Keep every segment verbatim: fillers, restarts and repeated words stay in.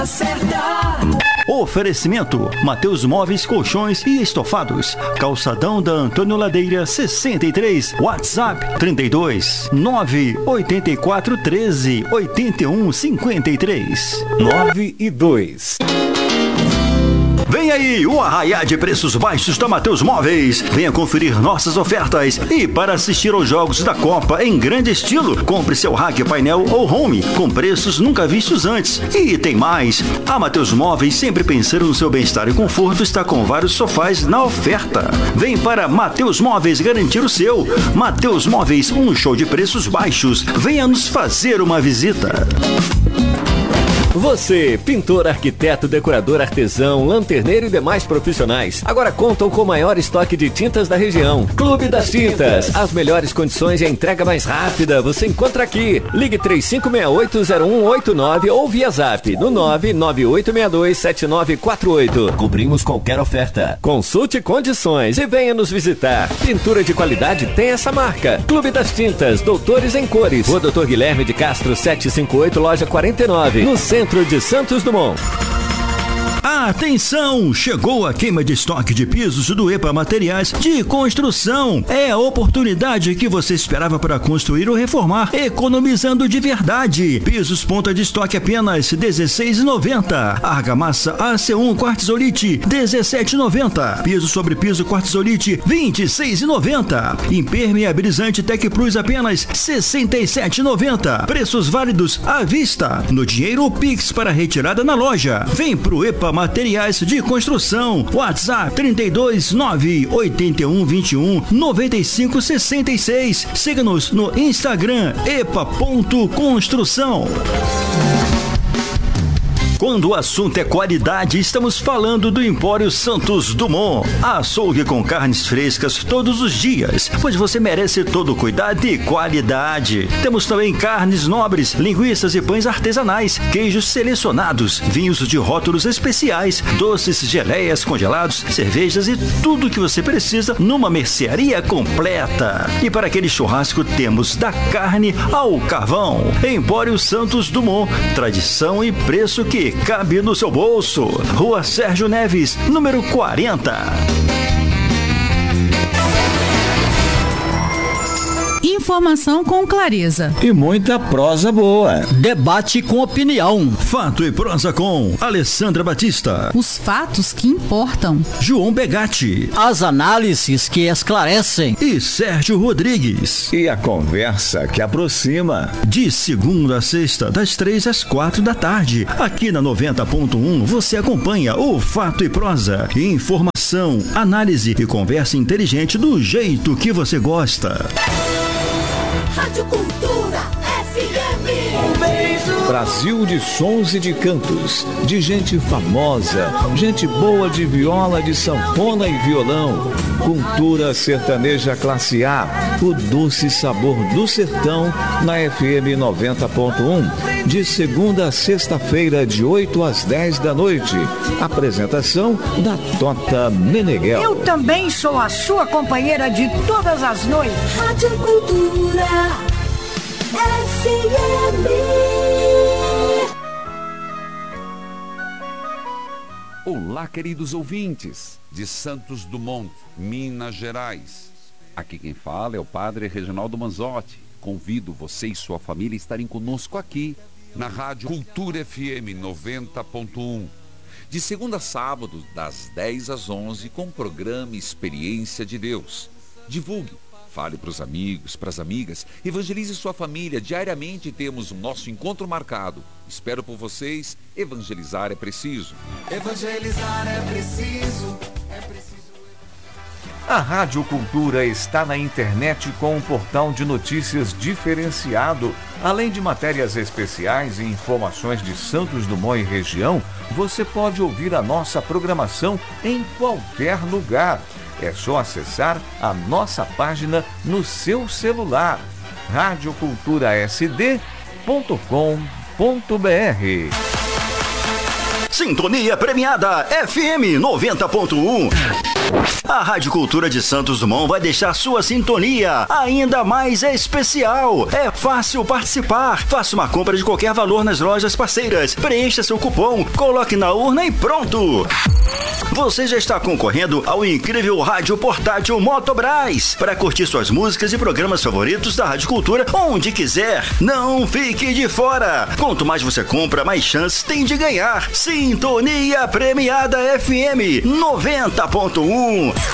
Oferecimento: Mateus Móveis, Colchões e Estofados. Calçadão da Antônio Ladeira sessenta e três. WhatsApp trinta e dois, nove oito quatro, treze, oitenta e um, cinquenta e três. nove e dois. Vem aí o arraiá de preços baixos da Mateus Móveis. Venha conferir nossas ofertas. E para assistir aos jogos da Copa em grande estilo, compre seu rack, painel ou home com preços nunca vistos antes. E tem mais. A Mateus Móveis, sempre pensando no seu bem-estar e conforto, está com vários sofás na oferta. Vem para Mateus Móveis garantir o seu. Mateus Móveis, um show de preços baixos. Venha nos fazer uma visita. Você, pintor, arquiteto, decorador, artesão, lanterneiro e demais profissionais, agora contam com o maior estoque de tintas da região. Clube das Tintas. As melhores condições e a entrega mais rápida você encontra aqui. Ligue três cinco seis oito, zero um oito nove ou via zap no nove nove oito seis dois, sete nove quatro oito. Cobrimos qualquer oferta. Consulte condições e venha nos visitar. Pintura de qualidade tem essa marca. Clube das Tintas, Doutores em Cores. Rua Doutor Guilherme de Castro setecentos e cinquenta e oito, loja quarenta e nove, no centro de Santos Dumont. Atenção! Chegou a queima de estoque de pisos do EPA Materiais de Construção. É a oportunidade que você esperava para construir ou reformar, economizando de verdade. Pisos ponta de estoque apenas dezesseis reais e noventa centavos. Argamassa A C um Quartzolite dezessete reais e noventa centavos. Piso sobre piso Quartzolite vinte e seis reais e noventa centavos. Impermeabilizante Tec Plus apenas sessenta e sete reais e noventa centavos. Preços válidos à vista. No dinheiro ou Pix para retirada na loja. Vem pro EPA Materiais de Construção. WhatsApp trinta e dois, nove oito um, vinte e um, noventa e cinco, sessenta e seis. Siga-nos no Instagram epa ponto construção. Quando o assunto é qualidade, estamos falando do Empório Santos Dumont. Açougue com carnes frescas todos os dias, pois você merece todo cuidado e qualidade. Temos também carnes nobres, linguiças e pães artesanais, queijos selecionados, vinhos de rótulos especiais, doces, geleias, congelados, cervejas e tudo que você precisa numa mercearia completa. E para aquele churrasco temos da carne ao carvão. Empório Santos Dumont, tradição e preço que cabe no seu bolso. Rua Sérgio Neves, número quarenta. Informação com clareza e muita prosa boa. Debate com opinião. Fato e prosa com Alessandra Batista. Os fatos que importam. João Begatti. As análises que esclarecem. E Sérgio Rodrigues. E a conversa que aproxima. De segunda a sexta, das três às quatro da tarde. Aqui na noventa ponto um você acompanha o Fato e Prosa. Informação, análise e conversa inteligente do jeito que você gosta. Rádio Cultura F M. Um beijo. Brasil de sons e de cantos, de gente famosa, gente boa de viola, de sanfona e violão. Cultura sertaneja classe A, o doce sabor do sertão na F M noventa ponto um. De segunda a sexta-feira, de oito às dez da noite. Apresentação da Tota Meneghel. Eu também sou a sua companheira de todas as noites. Rádio Cultura F M. Olá, queridos ouvintes de Santos Dumont, Minas Gerais. Aqui quem fala é o Padre Reginaldo Manzotti. Convido você e sua família a estarem conosco aqui na Rádio Cultura F M noventa ponto um. De segunda a sábado, das dez às onze, com o programa Experiência de Deus. Divulgue, fale para os amigos, para as amigas, evangelize sua família. Diariamente temos o nosso encontro marcado. Espero por vocês. Evangelizar é preciso. Evangelizar é preciso. É preciso. A Rádio Cultura está na internet com um portal de notícias diferenciado. Além de matérias especiais e informações de Santos Dumont e região, você pode ouvir a nossa programação em qualquer lugar. É só acessar a nossa página no seu celular. rádio cultura s d ponto com ponto b r. Sintonia Premiada F M noventa ponto um. A Rádio Cultura de Santos Dumont vai deixar sua sintonia ainda mais especial. É fácil participar. Faça uma compra de qualquer valor nas lojas parceiras. Preencha seu cupom, coloque na urna e pronto. Você já está concorrendo ao incrível rádio portátil Motobras para curtir suas músicas e programas favoritos da Rádio Cultura onde quiser. Não fique de fora. Quanto mais você compra, mais chances tem de ganhar. Sintonia Premiada F M noventa ponto um.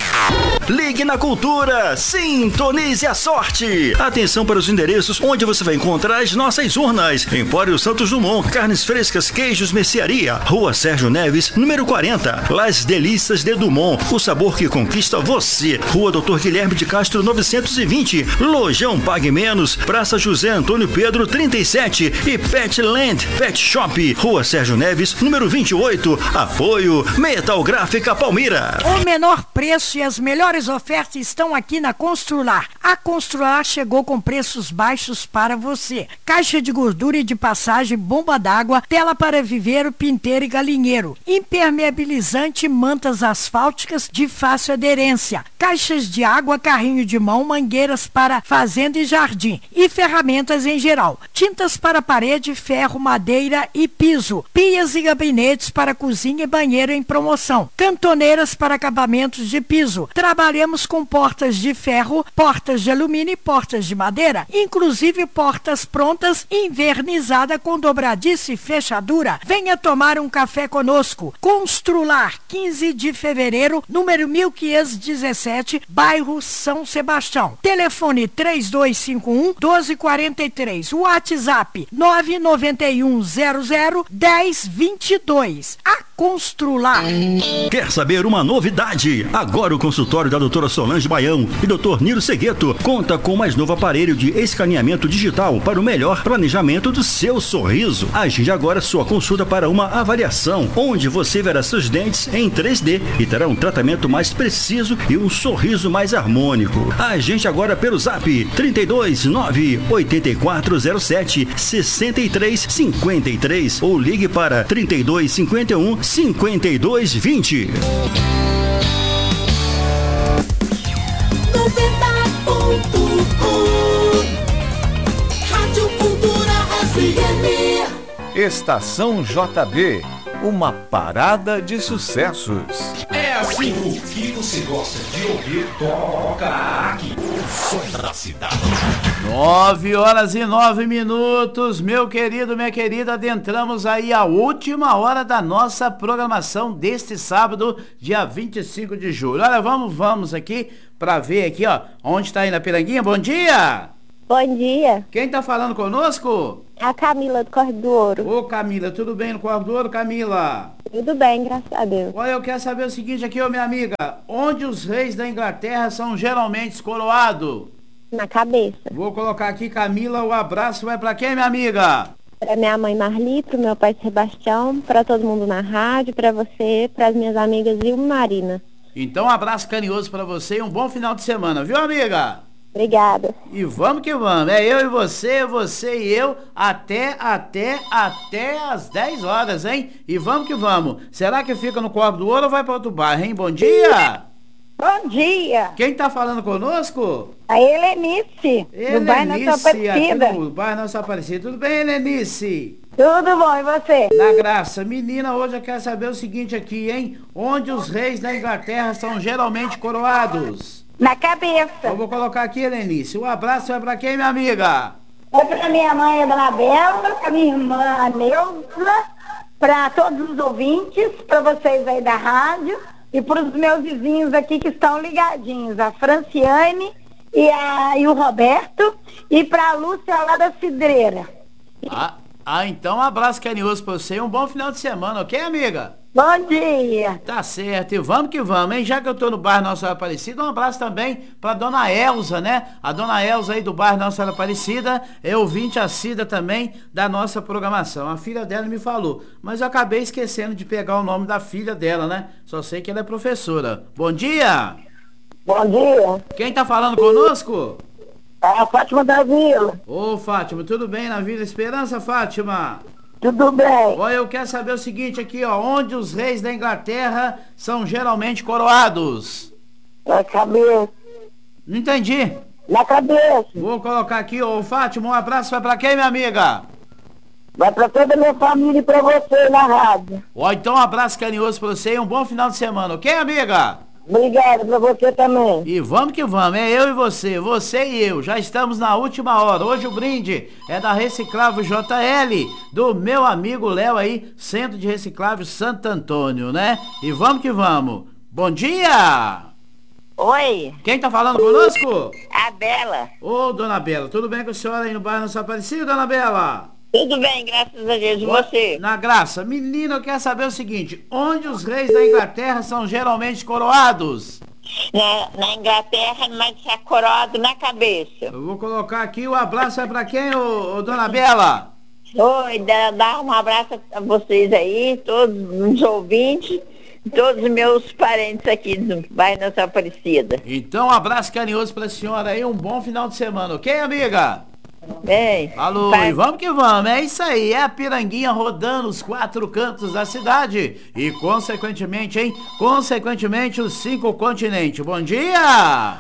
Ligue na Cultura, sintonize a sorte. Atenção para os endereços onde você vai encontrar as nossas urnas. Empório Santos Dumont, carnes frescas, queijos, mercearia. Rua Sérgio Neves, número quarenta. Las Delícias de Dumont, o sabor que conquista você. Rua Doutor Guilherme de Castro, novecentos e vinte. Lojão Pague Menos, Praça José Antônio Pedro, trinta e sete. E Petland Pet Shop, Rua Sérgio Neves, número vinte e oito. Apoio Metal Gráfica Palmira. O menor preço e as melhores ofertas estão aqui na Constrular. A Constrular chegou com preços baixos para você. Caixa de gordura e de passagem, bomba d'água, tela para viveiro, pinteiro e galinheiro, impermeabilizante, mantas asfálticas de fácil aderência, caixas de água, carrinho de mão, mangueiras para fazenda e jardim e ferramentas em geral, tintas para parede, ferro, madeira e piso, pias e gabinetes para cozinha e banheiro em promoção, cantoneiras para acabamentos de piso. Trabalhamos com portas de ferro, portas de alumínio e portas de madeira, inclusive portas prontas, invernizada com dobradiça e fechadura. Venha tomar um café conosco. Constrular, quinze de fevereiro, número mil quinhentos e dezessete, bairro São Sebastião. Telefone três dois cinco um, doze quarenta e três. WhatsApp nove nove um zero zero, dez vinte e dois. A Constrular. Quer saber uma novidade? Agora o consultório da doutora Solange Baião e doutor Niro Segueto conta com o mais novo aparelho de escaneamento digital para o melhor planejamento do seu sorriso. Agende agora sua consulta para uma avaliação, onde você verá seus dentes em três D e terá um tratamento mais preciso e um sorriso mais harmônico. Agende agora pelo zap trinta e dois, nove oito quatro zero sete, seis três cinco três ou ligue para trinta e dois, cinquenta e um, cinquenta e dois, vinte. noventa ponto um Rádio Cultura F M. Estação J B, uma parada de sucessos. É assim, o que você gosta de ouvir, toca aqui. O som da cidade. Nove horas e nove minutos, meu querido, minha querida, adentramos aí a última hora da nossa programação deste sábado, dia vinte e cinco de julho. Olha, vamos, vamos aqui para ver aqui, ó, onde está aí na Piranguinha. Bom dia! Bom dia. Quem tá falando conosco? A Camila do Corvo do Ouro. Ô Camila, tudo bem no Corvo do Ouro, Camila? Tudo bem, graças a Deus. Olha, eu quero saber o seguinte aqui, ô minha amiga, onde os reis da Inglaterra são geralmente coroados? Na cabeça. Vou colocar aqui, Camila, o abraço vai pra quem, minha amiga? Pra minha mãe Marli, pro meu pai Sebastião, pra todo mundo na rádio, pra você, pras minhas amigas Vilma e Marina. Então, um abraço carinhoso pra você e um bom final de semana, viu, amiga? Obrigada. E vamos que vamos, é eu e você, você e eu, até, até, até às dez horas, hein? E vamos que vamos. Será que fica no Corvo do Ouro ou vai para outro bairro, hein? Bom dia! Bom dia! Quem tá falando conosco? A Helenice, do bairro Nossa Aparecida. Do bairro Nossa Aparecida. Tudo bem, Helenice? Tudo bom, e você? Na graça. Menina, hoje eu quero saber o seguinte aqui, hein? Onde os reis da Inglaterra são geralmente coroados? Na cabeça. Eu vou colocar aqui, Helenice. O abraço é pra quem, minha amiga? É pra minha mãe, a Dona Bela, pra minha irmã, a Neuza, pra todos os ouvintes, pra vocês aí da rádio e pros meus vizinhos aqui que estão ligadinhos, a Franciane e, a, e o Roberto, e pra Lúcia lá da Cidreira. Ah, ah, então um abraço carinhoso pra você e um bom final de semana, ok, amiga? Bom dia. Tá certo, e vamos que vamos, hein? Já que eu tô no bairro Nossa Senhora Aparecida, um abraço também pra dona Elza, né? A dona Elza aí do bairro Nossa Senhora Aparecida é ouvinte assídua também da nossa programação. A filha dela me falou, mas eu acabei esquecendo de pegar o nome da filha dela, né? Só sei que ela é professora. Bom dia! Bom dia! Quem tá falando conosco? É a Fátima da Vila. Ô, Fátima, tudo bem na Vila Esperança, Fátima? Tudo bem. Olha, eu quero saber o seguinte aqui, ó. Onde os reis da Inglaterra são geralmente coroados? Na cabeça. Não entendi. Na cabeça. Vou colocar aqui, ô Fátima, um abraço vai pra quem, minha amiga? Vai pra toda a minha família e pra você na rádio. Ó, então um abraço carinhoso pra você e um bom final de semana, ok, amiga? Obrigado, pra você também. E vamos que vamos, é eu e você, você e eu, já estamos na última hora. Hoje o brinde é da Reciclável J L, do meu amigo Léo aí, Centro de Reciclável Santo Antônio, né? E vamos que vamos. Bom dia! Oi. Quem tá falando conosco? A Bela. Ô, dona Bela, tudo bem com a senhora aí no bairro Nossa Aparecida, dona Bela? Tudo bem, graças a Deus. E você? Na graça. Menina, eu quero saber o seguinte, onde os reis da Inglaterra são geralmente coroados? Na, na Inglaterra, mas é coroado na cabeça. Eu vou colocar aqui, o abraço é pra quem, ô, ô dona Bela? Oi, dá, dá um abraço a vocês aí, todos os ouvintes, todos os meus parentes aqui do bairro Nossa Aparecida. Então, um abraço carinhoso pra senhora aí, um bom final de semana, ok, amiga? Bem. Alô, pai... e vamos que vamos, é isso aí, é a Piranguinha rodando os quatro cantos da cidade e, consequentemente, hein, consequentemente, os cinco continentes. Bom dia!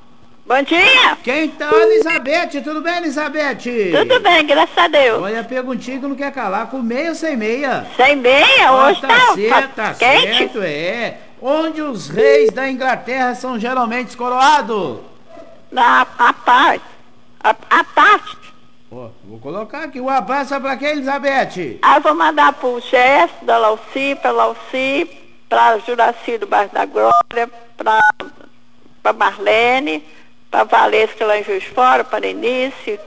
Bom dia! Quem tá? Elizabeth, tudo bem, Elizabeth? Tudo bem, graças a Deus. Olha, a perguntinha que não quer calar, com meia ou sem meia? Sem meia? Ah, hoje tá, tá, certo, tá quente? certo, é. Onde os reis da Inglaterra são geralmente coroados? Na a parte. A, a parte. Ó, vou colocar aqui, um abraço é pra quem, Elizabeth? Ah, eu vou mandar pro chefe da Lauci, pra Lauci, pra Juraci do Bairro da Glória, pra, pra Marlene, pra Valesca lá em Juiz de Fora, pra Denise,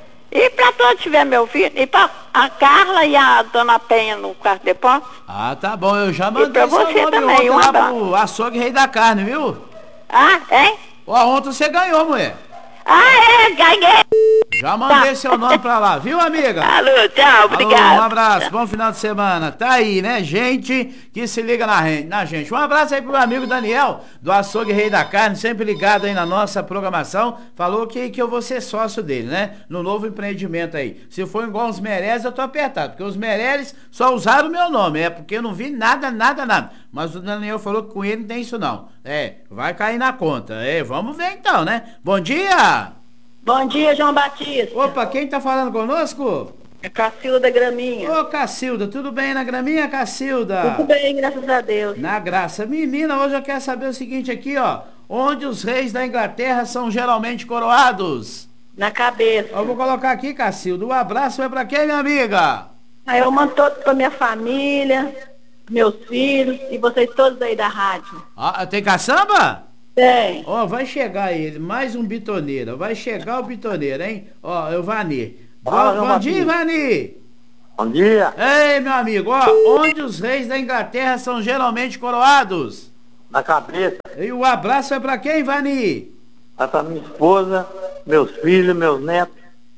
e pra todos que estiver me ouvindo, e pra a Carla e a Dona Penha no quarto de pó. Ah, tá bom, eu já mandei e pra seu você nome também, ontem um lá abraço. pro Açougue Rei da Carne, viu? Ah, hein? Ó, ontem você ganhou, mulher. Ah, é, ganhei. Já mandei Tá. seu nome pra lá, viu, amiga? Alô, tchau, obrigado. Alô, um abraço, bom final de semana. Tá aí, né, gente que se liga na, na gente. Um abraço aí pro meu amigo Daniel, do Açougue Rei da Carne, sempre ligado aí na nossa programação. Falou que, que eu vou ser sócio dele, né? No novo empreendimento aí. Se for igual os Meirelles, eu tô apertado, porque os Meirelles só usaram o meu nome, é porque eu não vi nada, nada, nada. Mas o Daniel falou que com ele não tem isso não. É, vai cair na conta. É, vamos ver então, né? Bom dia! Bom dia, João Batista. Opa, quem tá falando conosco? É Cacilda Graminha. Ô, Cacilda, tudo bem na graminha, Cacilda? Tudo bem, graças a Deus. Na graça. Menina, hoje eu quero saber o seguinte aqui, ó. Onde os reis da Inglaterra são geralmente coroados? Na cabeça. Eu vou colocar aqui, Cacilda. Um abraço vai pra quem, minha amiga? Aí eu mando todo pra minha família, meus filhos e vocês todos aí da rádio. Ah, tem caçamba? Tem. Ó, vai chegar ele, mais um bitoneiro. Vai chegar o bitoneiro, hein? Ó, é o Vani. Fala, Bom, bom dia, Vani. Bom dia. Ei, meu amigo, ó, onde os reis da Inglaterra são geralmente coroados? Na cabeça. E o abraço é pra quem, Vani? É pra minha esposa, meus filhos, meus netos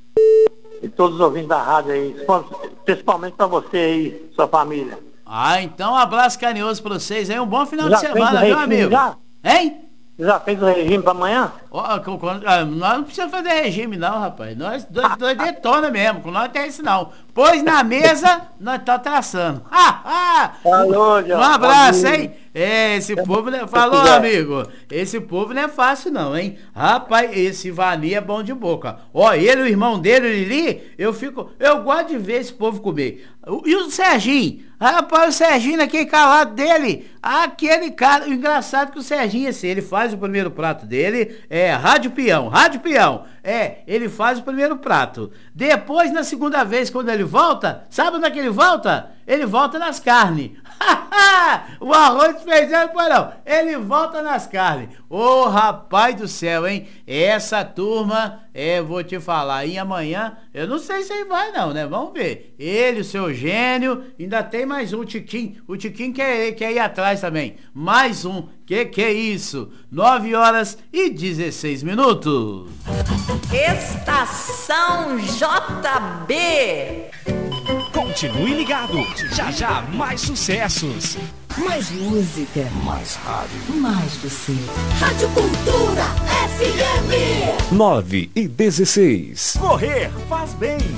e todos os ouvintes da rádio aí, principalmente pra você aí, sua família. Ah, então um abraço carinhoso pra vocês aí, um bom final Já de semana, fez viu, o amigo? já? Hein? Já fez o regime pra amanhã? Ó, com- com- ah, nós não precisamos fazer regime não, rapaz. Nós dois, dois detona mesmo, com nós não tem isso não. Pôs na mesa, nós tá traçando. Ah, ah! Falou, Um João. abraço, Bom dia. hein? É, esse povo não é... Falou, quiser. amigo. Esse povo não é fácil não, hein? Rapaz, esse Vani é bom de boca. Ó, ele, o irmão dele, o Lili, eu fico... Eu gosto de ver esse povo comer. O- E o Serginho? Rapaz, o Serginho, aquele calado dele, aquele cara... O engraçado é que o Serginho, assim, ele faz o primeiro prato dele, é rádio peão, rádio peão. É, ele faz o primeiro prato. Depois, na segunda vez, quando ele volta, sabe onde é que ele volta? Ele volta nas carnes. O arroz e feijão, pois não. Ele volta nas carnes. Ô, rapaz do céu, hein? Essa turma, é, vou te falar. E amanhã, eu não sei se ele vai não, né? Vamos ver. Ele, o seu gênio, ainda tem mais um, o Tiquinho. O Tiquinho quer, quer ir atrás também. Mais um. Que que é isso? nove horas e dezesseis minutos. Estação J B. Continue ligado. Já já mais sucessos. Mais música. Mais rádio. Mais você. Rádio Cultura F M. nove e dezesseis. Correr faz bem.